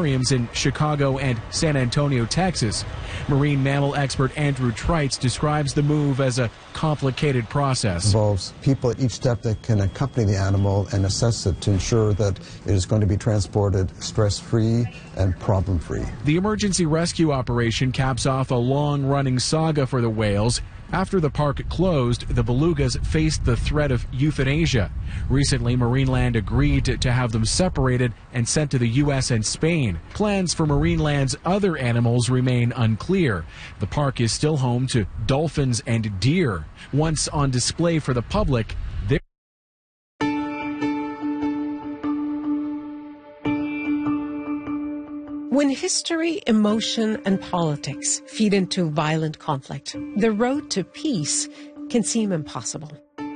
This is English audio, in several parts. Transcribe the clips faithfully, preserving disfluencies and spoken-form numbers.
aquariums in Chicago and San Antonio, Texas. Marine mammal expert Andrew Treitz describes the move as a complicated process. It involves people at each step that can accompany the animal and assess it to ensure that it is going to be transported stress-free and problem-free. The emergency rescue operation caps off a long-running saga for the whales. After the park closed, the belugas faced the threat of euthanasia. Recently, Marineland agreed to, to have them separated and sent to the U S and Spain. Plans for Marineland's other animals remain unclear. The park is still home to dolphins and deer. Once on display for the public, they're When history, emotion, and politics feed into violent conflict, the road to peace can seem impossible.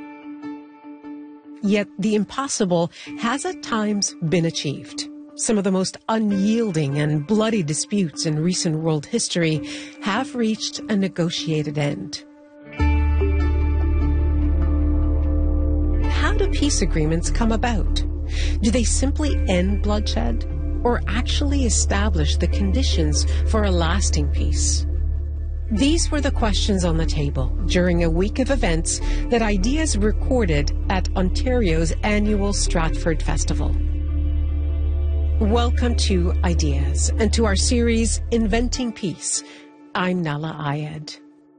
Yet the impossible has at times been achieved. Some of the most unyielding and bloody disputes in recent world history have reached a negotiated end. How do peace agreements come about? Do they simply end bloodshed, or actually establish the conditions for a lasting peace? These were the questions on the table during a week of events that Ideas recorded at Ontario's annual Stratford Festival. Welcome to Ideas and to our series, Inventing Peace. I'm Nahlah Ayed.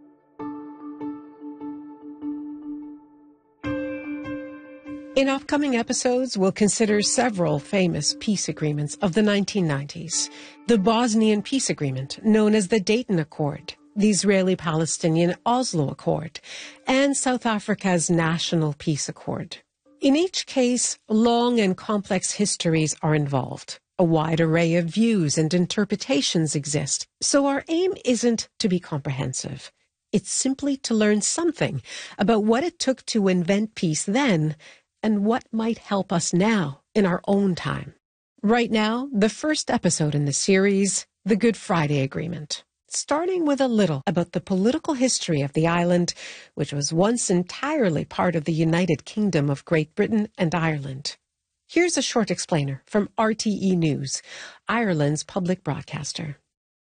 In upcoming episodes, we'll consider several famous peace agreements of the nineteen nineties. The Bosnian Peace Agreement, known as the Dayton Accord, the Israeli-Palestinian Oslo Accord, and South Africa's National Peace Accord. In each case, long and complex histories are involved. A wide array of views and interpretations exist, so our aim isn't to be comprehensive. It's simply to learn something about what it took to invent peace then, and what might help us now in our own time. Right now, the first episode in the series, the Good Friday Agreement, starting with a little about the political history of the island, which was once entirely part of the United Kingdom of Great Britain and Ireland. Here's a short explainer from R T E News, Ireland's public broadcaster.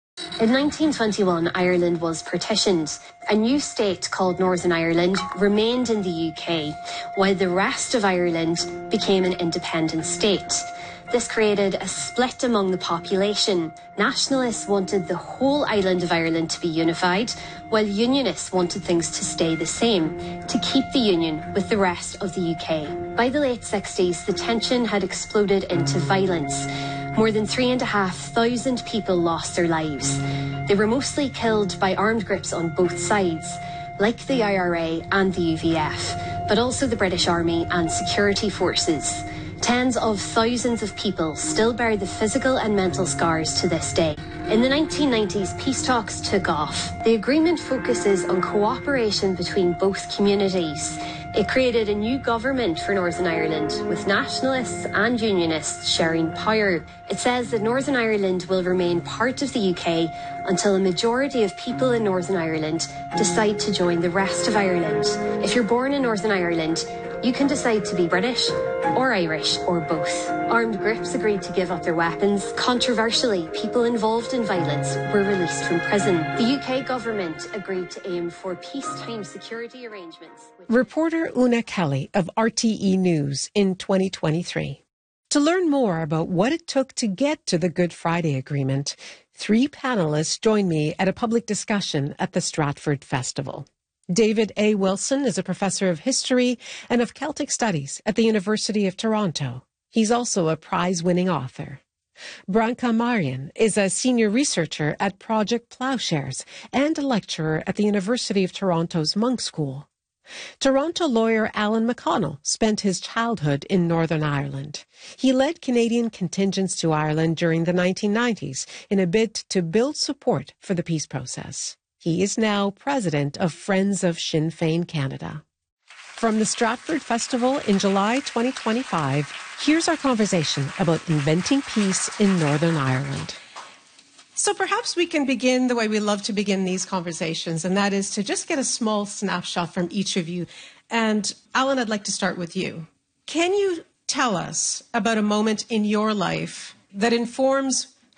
In nineteen twenty-one, Ireland was partitioned. A new state called Northern Ireland remained in the U K, while the rest of Ireland became an independent state. This created a split among the population. Nationalists wanted the whole island of Ireland to be unified, while Unionists wanted things to stay the same, to keep the union with the rest of the U K. By the late sixties, the tension had exploded into violence. More than three and a half thousand people lost their lives. They were mostly killed by armed groups on both sides, like the I R A and the U V F, but also the British Army and security forces. Tens of thousands of people still bear the physical and mental scars to this day. In the nineteen nineties, peace talks took off. The agreement focuses on cooperation between both communities. It created a new government for Northern Ireland, with nationalists and unionists sharing power. It says that Northern Ireland will remain part of the U K until a majority of people in Northern Ireland decide to join the rest of Ireland. If you're born in Northern Ireland, you can decide to be British or Irish or both. Armed groups agreed to give up their weapons. Controversially, people involved in violence were released from prison. The U K government agreed to aim for peacetime security arrangements. Reporter Una Kelly of R T E News in twenty twenty-three. To learn more about what it took to get to the Good Friday Agreement, three panelists join me at a public discussion at the Stratford Festival. David A. Wilson is a professor of history and of Celtic studies at the University of Toronto. He's also a prize-winning author. Branka Marian is a senior researcher at Project Ploughshares and a lecturer at the University of Toronto's Monk School. Toronto lawyer Alan McConnell spent his childhood in Northern Ireland. He led Canadian contingents to Ireland during the nineteen nineties in a bid to build support for the peace process. He is now president of Friends of Sinn Féin Canada. From the Stratford Festival in July twenty twenty-five, here's our conversation about inventing peace in Northern Ireland. So perhaps we can begin the way we love to begin these conversations, and that is to just get a small snapshot from each of you. And Alan, I'd like to start with you. Can you tell us about a moment in your life that informs